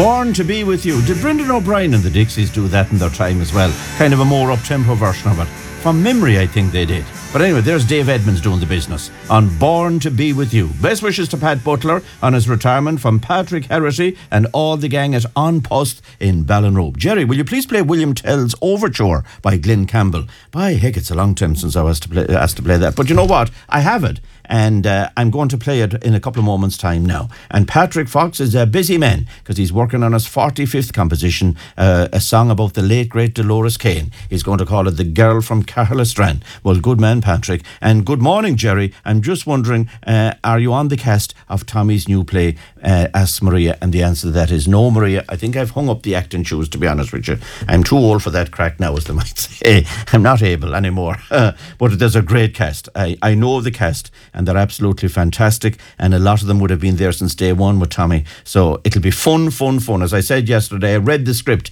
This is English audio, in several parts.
Born to Be With You. Did Brendan O'Brien and the Dixies do that in their time as well? Kind of a more up-tempo version of it. From memory, I think they did. But anyway, there's Dave Edmonds doing the business on Born to Be With You. Best wishes to Pat Butler on his retirement from Patrick Herity and all the gang at On Post in Ballinrobe. Jerry, will you please play William Tell's Overture by Glenn Campbell? By heck, it's a long time since I was asked to play that. But you know what? I have it. And I'm going to play it in a couple of moments' time now. And Patrick Fox is a busy man because he's working on his 45th composition, a song about the late, great Dolores Kane. He's going to call it The Girl from Carlastrand. Well, good man, Patrick. And good morning, Jerry. I'm just wondering, are you on the cast of Tommy's new play, Ask Maria? And the answer to that is no, Maria. I think I've hung up the acting shoes, to be honest with you. I'm too old for that crack now, as they might say. I'm not able anymore. But there's a great cast. I know the cast, and they're absolutely fantastic, and a lot of them would have been there since day one with Tommy, so it'll be fun. As I said yesterday, I read the script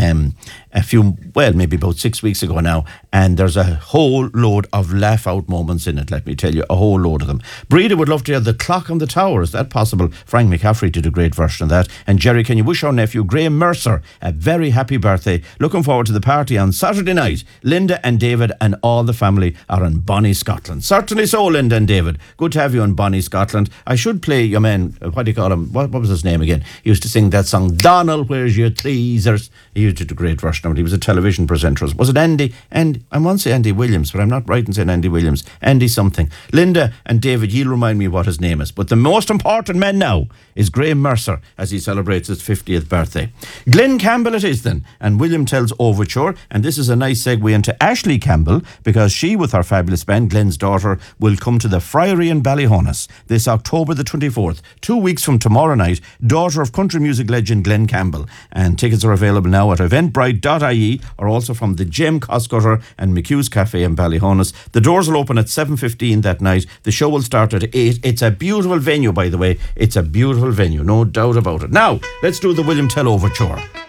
maybe about 6 weeks ago now, and there's a whole load of laugh out moments in it, let me tell you, a whole load of them. Breda would love to hear The Clock on the Tower. Is that possible? Frank McCaffrey did a great version of that. And Jerry, can you wish our nephew Graham Mercer a very happy birthday? Looking forward to the party on Saturday night. Linda and David and all the family are in Bonnie, Scotland. Certainly so, Linda and David. Good to have you in Bonnie, Scotland. I should play your man, what do you call him? What was his name again? He used to sing that song, Donald, Where's Your Tweezers? He used to do a great version of it. He was a television presenter. Was it Andy? And I want to say Andy Williams, but I'm not right in saying Andy Williams. Andy something. Linda and David, you'll remind me what his name is. But the most important man now is Graham Mercer as he celebrates his 50th birthday. Glenn Campbell it is then, and William Tell's Overture. And this is a nice segue into Ashley Campbell, because she, with her fabulous band, Glenn's daughter, will come to the Friary in Ballyhonus this October the 24th, 2 weeks from tomorrow night, daughter of country music legend Glenn Campbell. And tickets are available now at eventbrite.ie, or also from the Gem Coscutter and McHugh's Cafe in Ballyhonus. The doors will open at 7:15 that night. The show will start at 8. It's a beautiful venue, by the way. It's a beautiful venue, no doubt about it. Now, let's do the William Tell Overture.